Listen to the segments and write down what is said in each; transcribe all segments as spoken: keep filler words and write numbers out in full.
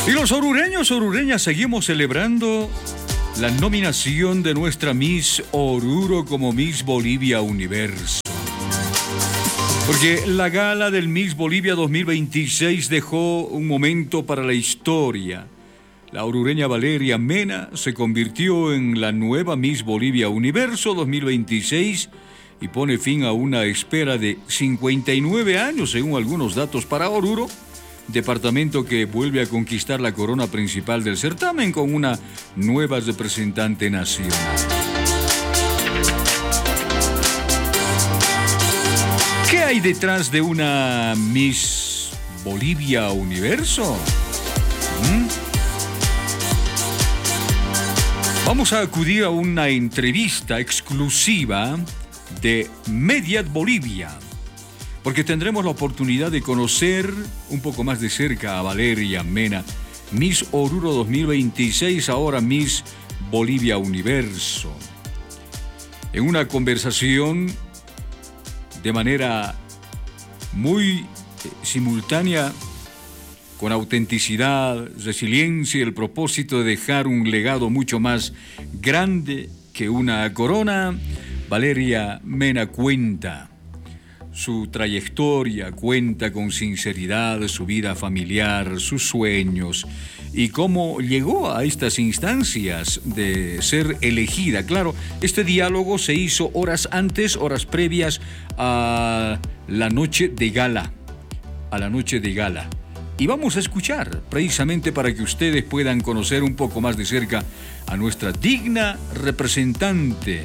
Y los orureños, orureñas, seguimos celebrando la nominación de nuestra Miss Oruro como Miss Bolivia Universo. Porque la gala del Miss Bolivia dos mil veintiséis dejó un momento para la historia. La orureña Valeria Mena se convirtió en la nueva Miss Bolivia Universo dos mil veintiséis y pone fin a una espera de cincuenta y nueve años, según algunos datos, para Oruro, departamento que vuelve a conquistar la corona principal del certamen con una nueva representante nacional. ¿Qué hay detrás de una Miss Bolivia Universo? ¿Mm? Vamos a acudir a una entrevista exclusiva de Mediat Bolivia, porque tendremos la oportunidad de conocer un poco más de cerca a Valeria Mena, Miss Oruro dos mil veintiséis, ahora Miss Bolivia Universo. En una conversación de manera muy eh, simultánea, con autenticidad, resiliencia y el propósito de dejar un legado mucho más grande que una corona, Valeria Mena cuenta su trayectoria, cuenta con sinceridad su vida familiar, sus sueños y cómo llegó a estas instancias de ser elegida. Claro, este diálogo se hizo horas antes, horas previas a la noche de gala, a la noche de gala. Y vamos a escuchar, precisamente para que ustedes puedan conocer un poco más de cerca a nuestra digna representante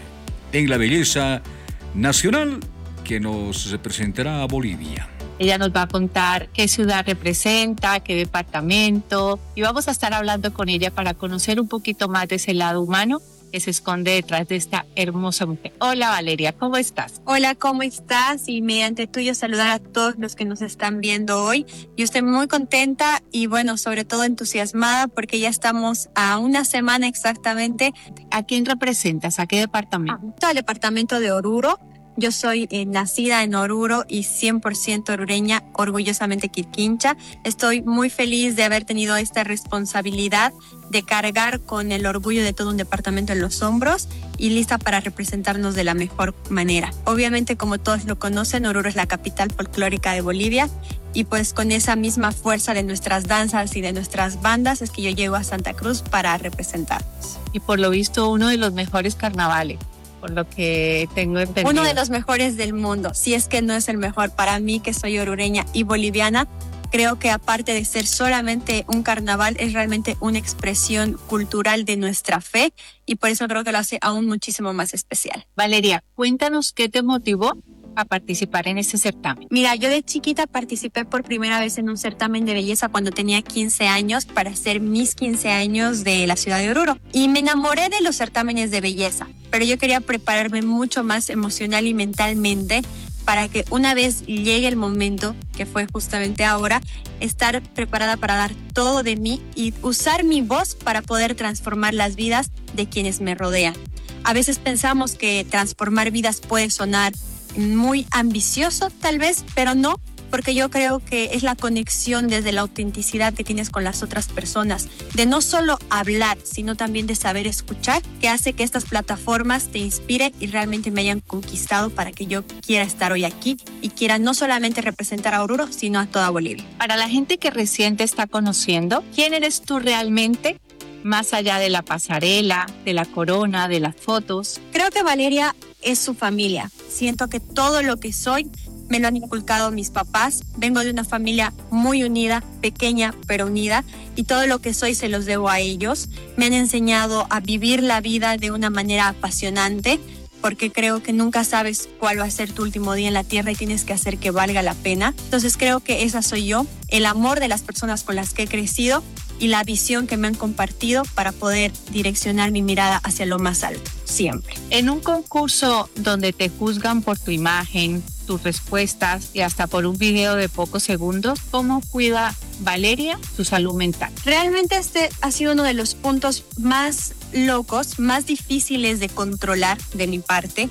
en la belleza nacional que nos representará a Bolivia. Ella nos va a contar qué ciudad representa, qué departamento, y vamos a estar hablando con ella para conocer un poquito más de ese lado humano que se esconde detrás de esta hermosa mujer. Hola Valeria, ¿cómo estás? Hola, ¿cómo estás? Y mediante tuyo saludar a todos los que nos están viendo hoy. Yo estoy muy contenta y bueno, sobre todo entusiasmada porque ya estamos a una semana exactamente. ¿A quién representas? ¿A qué departamento? Todo el departamento de Oruro. Yo soy eh, nacida en Oruro y cien por ciento orureña, orgullosamente quirquincha. Estoy muy feliz de haber tenido esta responsabilidad de cargar con el orgullo de todo un departamento en los hombros y lista para representarnos de la mejor manera. Obviamente, como todos lo conocen, Oruro es la capital folclórica de Bolivia y pues con esa misma fuerza de nuestras danzas y de nuestras bandas es que yo llego a Santa Cruz para representarnos. Y por lo visto uno de los mejores carnavales, por lo que tengo entendido. Uno de los mejores del mundo, si es que no es el mejor. Para mí, que soy orureña y boliviana, creo que aparte de ser solamente un carnaval, es realmente una expresión cultural de nuestra fe y por eso creo que lo hace aún muchísimo más especial. Valeria, cuéntanos qué te motivó a participar en este certamen. Mira, yo de chiquita participé por primera vez en un certamen de belleza cuando tenía quince años para hacer mis quince años de la ciudad de Oruro y me enamoré de los certámenes de belleza, pero yo quería prepararme mucho más emocional y mentalmente para que una vez llegue el momento, que fue justamente ahora, estar preparada para dar todo de mí y usar mi voz para poder transformar las vidas de quienes me rodean. A veces pensamos que transformar vidas puede sonar muy ambicioso tal vez, pero no, porque yo creo que es la conexión desde la autenticidad que tienes con las otras personas, de no solo hablar, sino también de saber escuchar, que hace que estas plataformas te inspiren y realmente me hayan conquistado para que yo quiera estar hoy aquí y quiera no solamente representar a Oruro, sino a toda Bolivia. Para la gente que recién te está conociendo, ¿quién eres tú realmente? Más allá de la pasarela, de la corona, de las fotos. Creo que Valeria es su familia. Siento que todo lo que soy me lo han inculcado mis papás. Vengo de una familia muy unida, pequeña pero unida, y todo lo que soy se los debo a ellos. Me han enseñado a vivir la vida de una manera apasionante, porque creo que nunca sabes cuál va a ser tu último día en la tierra y tienes que hacer que valga la pena. Entonces creo que esa soy yo, el amor de las personas con las que he crecido y la visión que me han compartido para poder direccionar mi mirada hacia lo más alto, siempre. En un concurso donde te juzgan por tu imagen, tus respuestas y hasta por un video de pocos segundos, ¿cómo cuida Valeria su salud mental? Realmente este ha sido uno de los puntos más locos, más difíciles de controlar de mi parte,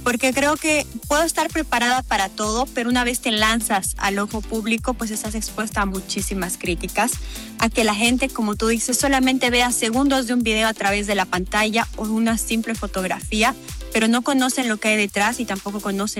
porque creo que puedo estar preparada para todo, pero una vez te lanzas al ojo público, pues estás expuesta a muchísimas críticas, a que la gente, como tú dices, solamente vea segundos de un video a través de la pantalla o una simple fotografía, pero no conocen lo que hay detrás y tampoco conocen